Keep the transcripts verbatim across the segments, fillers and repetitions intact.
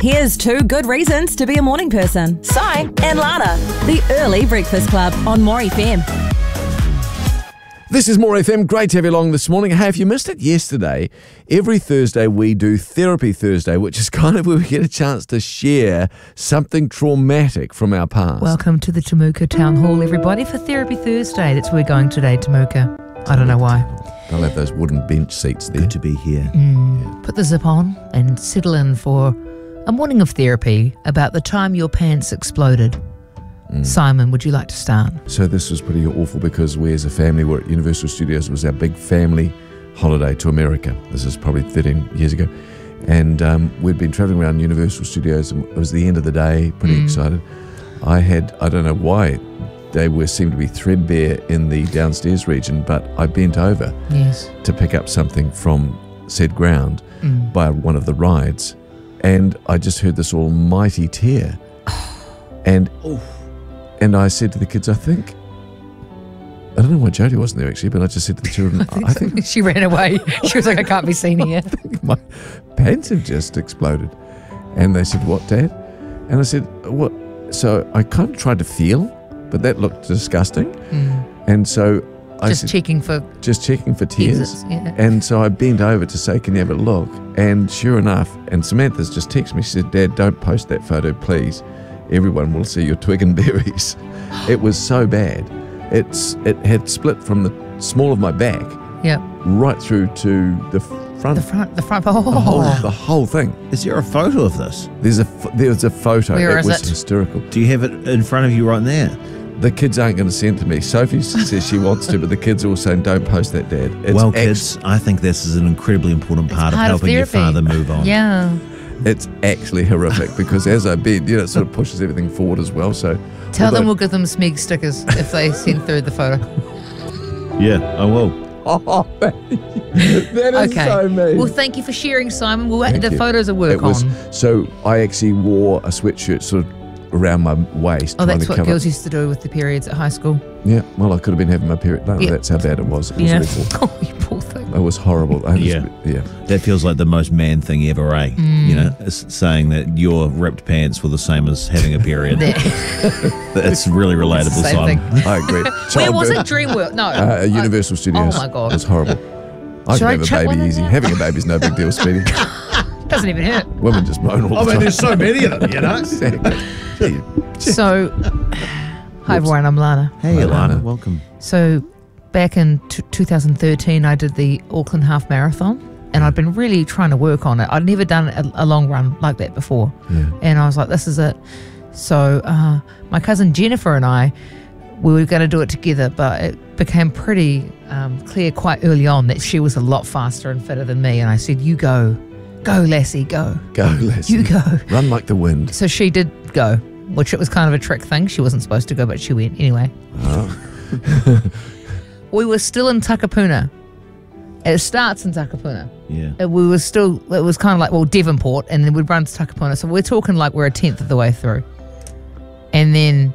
Here's two good reasons to be a morning person. Si and Lana. The Early Breakfast Club on More F M. This is More F M. Great to have you along this morning. Hey, if you missed it yesterday, every Thursday we do Therapy Thursday, which is kind of where we get a chance to share something traumatic from our past. Welcome to the Temuka Town Hall, everybody, for Therapy Thursday. That's where we're going today, Temuka. I don't know why. They'll have those wooden bench seats there. Good to be here. Mm. Yeah. Put the zip on and settle in for a morning of therapy about the time your pants exploded. Mm. Simon, would you like to start? So this was pretty awful because we as a family were at Universal Studios. It was our big family holiday to America. This is probably thirteen years ago. And um, we'd been travelling around Universal Studios, and it was the end of the day, pretty mm. excited. I had, I don't know why, they were seemed to be threadbare in the downstairs region, but I bent over yes. to pick up something from said ground mm. by one of the rides, and I just heard this almighty tear. and Oof. And I said to the kids, I think, I don't know why Jodie wasn't there actually, but I just said to the children, I think, I so. think she ran away. She was like, I can't be seen here. I think my pants have just exploded. And they said, what, Dad? And I said, what? So I kind of tried to feel, but that looked disgusting. Mm. And so I Just said, checking for Just checking for tears. Exits, yeah. And so I bent over to say, can you have a look? And sure enough, and Samantha's just texted me, she said, Dad, don't post that photo, please. Everyone will see your twig and berries. It was so bad. It's It had split from the small of my back yep. right through to the front. The front, the front, oh. The whole, the whole thing. Is there a photo of this? There's a, there's a photo. Where it is was it? hysterical. Do you have it in front of you right now? The kids aren't going to send it to me. Sophie says she wants to, but the kids are all saying, don't post that, Dad. It's well, act- kids, I think this is an incredibly important part, part of of helping your therapy. father move on. Yeah. It's actually horrific because as I bend, you know, it sort of pushes everything forward as well. So Tell although, them we'll give them Smeg stickers if they send through the photo. Yeah, I will. Oh, that is Okay. so mean. Well, thank you for sharing, Simon. We'll Thank the you. photos will work It was, on. So I actually wore a sweatshirt sort of around my waist. Oh, trying that's to what cover. girls used to do with the periods at high school. Yeah, well, I could have been having my period. No, Yeah. that's how bad it was. It was Yeah. awful. Oh, you poor thing. It was horrible. I just, Yeah. yeah. That feels like the most man thing ever, eh? Mm. You know, it's saying that your ripped pants were the same as having a period. It's really relatable, It's the same Simon. thing. I agree. Where was it? Dreamworld? No. Uh, Universal Studios. Oh my God. It was horrible. I Should can I have a chuck baby one in easy. there? Having a baby's no big deal, Speedy. Doesn't even hurt. Women just moan all the time. so many of them, you know? Exactly. Gee. So, hi everyone, I'm Lana. Hey, Hi, Alana, Lana. welcome. So, back in t- two thousand thirteen, I did the Auckland Half Marathon, and I'd been really trying to work on it. I'd never done a, a long run like that before, Yeah. and I was like, "This is it." So, uh, my cousin Jennifer and I, we were going to do it together, but it became pretty um, clear quite early on that she was a lot faster and fitter than me, and I said, "You go, go, Lassie, go, Go, Lassie. you go." Run like the wind. So she did go, which it was kind of a trick thing. She wasn't supposed to go, but she went anyway. Oh. We were still in Takapuna. It starts in Takapuna. Yeah. Uh, We were still, it was kind of like, well, Devonport, and then we'd run to Takapuna. So we're talking like we're a tenth of the way through. And then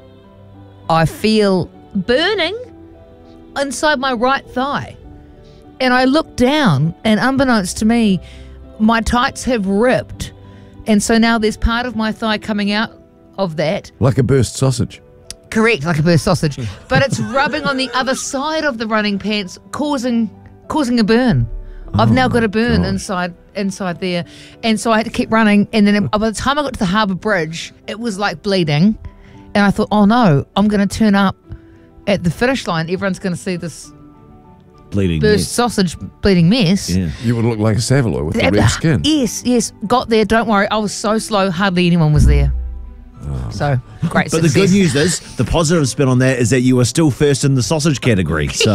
I feel burning inside my right thigh. And I look down, and unbeknownst to me, my tights have ripped. And so now there's part of my thigh coming out of that. Like a burst sausage. Correct, like a burst sausage. But it's rubbing on the other side of the running pants, causing causing a burn. I've Oh now got a burn gosh. inside inside there. And so I had to keep running. And then by the time I got to the Harbour Bridge, it was like bleeding. And I thought, oh no, I'm going to turn up at the finish line. Everyone's going to see this Bleeding. burst yes. sausage bleeding mess. Yeah. You would look like a Savaloy with the red skin. Yes, yes. Got there, don't worry. I was so slow, hardly anyone was there. Oh. So, great But the success. good news is, the positive spin on that is that you are still first in the sausage category. So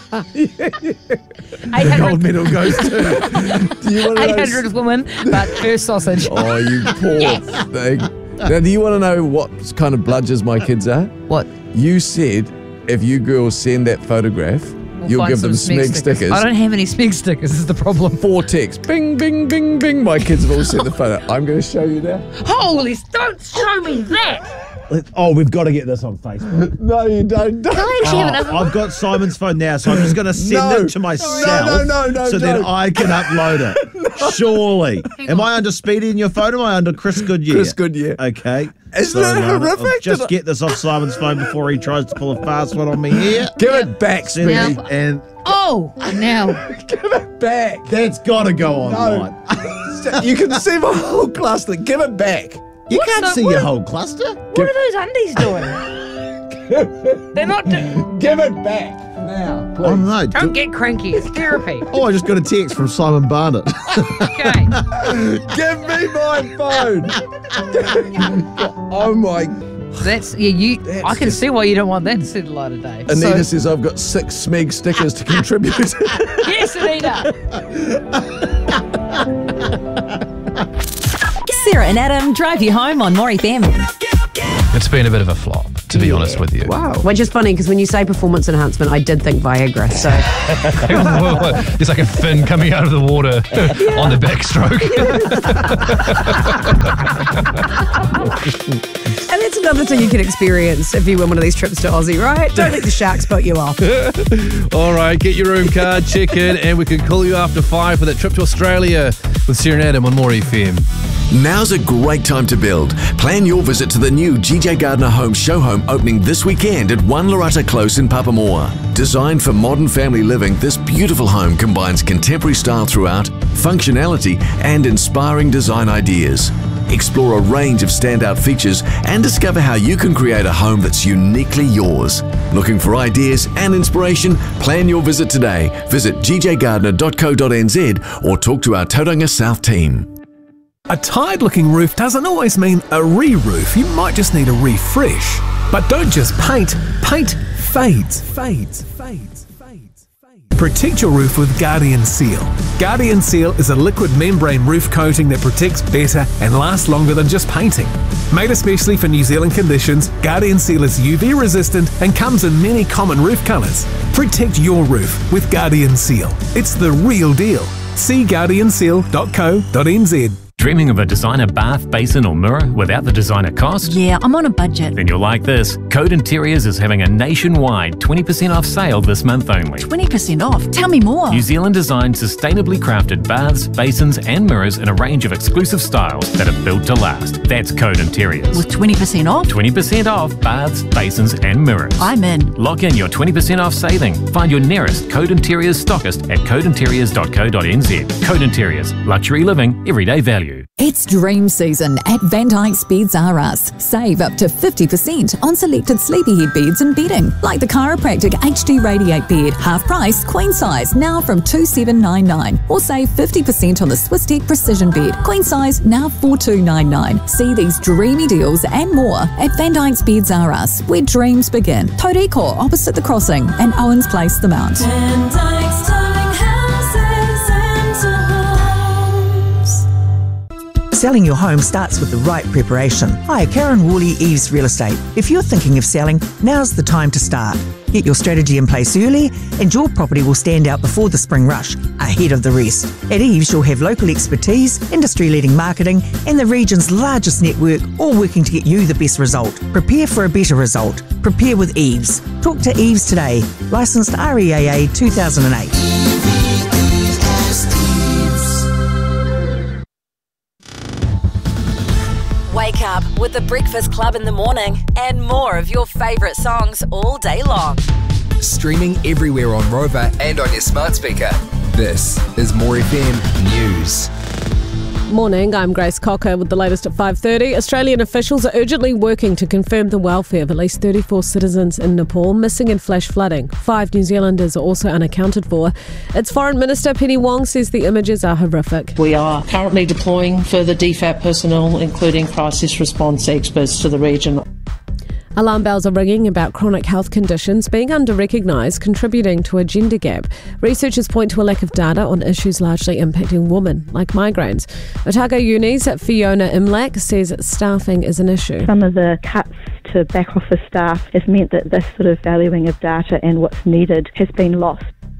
The gold medal goes to. Do you want to eight know? hundred women, but first sausage. Oh, you poor thing. Now, do you want to know what kind of bludgers my kids are? What? You said if you girls send that photograph, We'll you'll find give them some Smeg stickers. I don't have any Smeg stickers, is the problem. Four texts. Bing, bing, bing, bing. My kids have all sent the photo. I'm going to show you now. Holy, don't show me that. Oh, we've got to get this on Facebook. No, you don't. don't. I actually have another Oh, I've got Simon's phone now, so I'm just going to send No. it to myself No, no, no, no, so then don't. I can upload it. Surely. Am I under Speedy in your phone or am I under Chris Goodyear? Chris Goodyear. Okay. Isn't that uh, horrific? Just Did I- get this off Simon's phone before he tries to pull a fast one on me here. Give it back, Send Speedy. it, and Oh, now. Give it back. that's got to go online. You can see my whole cluster. Give it back. You What's can't the- see what- your whole cluster. What are those undies doing? They're not. Do- Give it back now, please. Oh, no. Don't get cranky. It's therapy. Oh, I just got a text from Simon Barnett. Okay. Give me my phone. Oh my. That's yeah. You. That's I can just- see why you don't want that to see the light of day. Anita So- says I've got six Smeg stickers to contribute. yes, Anita. Sarah and Adam drive you home on More F M. It's been a bit of a flop, to be honest with you. Wow. Which is funny because when you say performance enhancement, I did think Viagra. So It's like a fin coming out of the water on the backstroke. and that's another thing you can experience if you win one of these trips to Aussie, right? Don't let the sharks boat you off. All right, get your room card, check in, and we can call you after five for that trip to Australia with Sarah and Adam on More F M. Now's a great time to build. Plan your visit to the new G J Gardner Home Show Home opening this weekend at One Lorata Close in Papamoa. Designed for modern family living, this beautiful home combines contemporary style throughout, functionality, and inspiring design ideas. Explore a range of standout features and discover how you can create a home that's uniquely yours. Looking for ideas and inspiration? Plan your visit today. Visit g j gardner dot co dot n z or talk to our Tauranga South team. A tired-looking roof doesn't always mean a re-roof. You might just need a refresh. But don't just paint. Paint fades, fades, fades, fades, fades. Protect your roof with Guardian Seal. Guardian Seal is a liquid membrane roof coating that protects better and lasts longer than just painting. Made especially for New Zealand conditions, Guardian Seal is U V resistant and comes in many common roof colours. Protect your roof with Guardian Seal. It's the real deal. See guardian seal dot co dot n z. Dreaming of a designer bath, basin or mirror without the designer cost? Yeah, I'm on a budget. Then you'll like this. Code Interiors is having a nationwide twenty percent off sale this month only. twenty percent off? Tell me more. New Zealand designed sustainably crafted baths, basins and mirrors in a range of exclusive styles that are built to last. That's Code Interiors. With twenty percent off? twenty percent off baths, basins and mirrors. I'm in. Lock in your twenty percent off saving. Find your nearest Code Interiors stockist at code interiors dot co dot n z. Code Interiors. Luxury living, everyday value. It's dream season at Van Dyke's Beds R Us. Save up to fifty percent on selected sleepyhead beds and bedding, like the Chiropractic H D Radiate bed, half price, queen size, now from two seven nine nine. Or save fifty percent on the Swisstech Precision bed, queen size, now four two nine nine. See these dreamy deals and more at Van Dyke's Beds R Us, where dreams begin. Tauriko, opposite the crossing, and Owens Place, the Mount. Van Dyke's Darling Houses and Homes. Selling your home starts with the right preparation. Hi, Karen Worley, Eves Real Estate. If you're thinking of selling, now's the time to start. Get your strategy in place early and your property will stand out before the spring rush, ahead of the rest. At Eves, you'll have local expertise, industry-leading marketing and the region's largest network, all working to get you the best result. Prepare for a better result. Prepare with Eves. Talk to Eves today. Licensed R E A A two thousand eight. Wake up with the Breakfast Club in the morning and more of your favourite songs all day long. Streaming everywhere on Rover and on your smart speaker. This is More F M News. Morning, I'm Grace Cocker with the latest at five thirty. Australian officials are urgently working to confirm the welfare of at least thirty-four citizens in Nepal missing in flash flooding. Five New Zealanders are also unaccounted for. Its Foreign Minister Penny Wong says the images are horrific. We are currently deploying further D F A P personnel, including crisis response experts, to the region. Alarm bells are ringing about chronic health conditions being under-recognised, contributing to a gender gap. Researchers point to a lack of data on issues largely impacting women, like migraines. Otago Uni's Fiona Imlach says staffing is an issue. Some of the cuts to back office staff has meant that this sort of valuing of data and what's needed has been lost.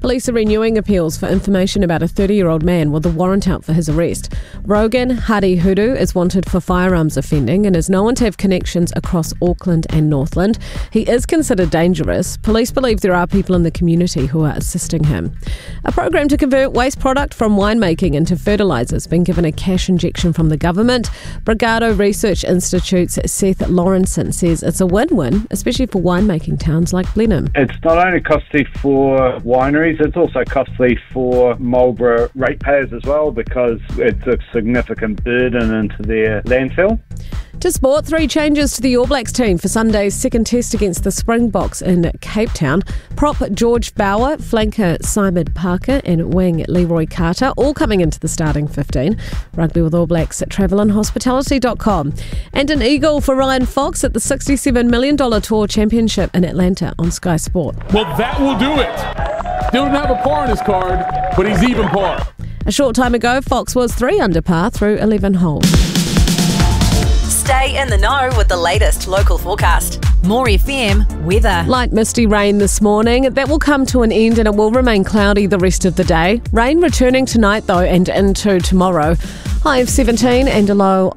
Police are renewing appeals for information about a thirty-year-old man with a warrant out for his arrest. Rogan Harihudu is wanted for firearms offending and is known to have connections across Auckland and Northland. He is considered dangerous. Police believe there are people in the community who are assisting him. A program to convert waste product from winemaking into fertiliser has been given a cash injection from the government. Brigado Research Institute's Seth Lawrenson says it's a win-win, especially for winemaking towns like Blenheim. It's not only costly for wineries, it's also costly for Marlborough ratepayers as well, because it's a significant burden into their landfill. To sport, three changes to the All Blacks team for Sunday's second test against the Springboks in Cape Town. Prop George Bauer, flanker Simon Parker and wing Leroy Carter, all coming into the starting fifteen. Rugby with All Blacks at travel and hospitality dot com. And an eagle for Ryan Fox at the sixty-seven million dollars Tour Championship in Atlanta on Sky Sport. Well, that will do it. Still doesn't have a par on his card, but he's even par. A short time ago, Fox was three under par through eleven holes. Stay in the know with the latest local forecast. More F M weather. Light misty rain this morning. That will come to an end and it will remain cloudy the rest of the day. Rain returning tonight though and into tomorrow. High of seventeen and a low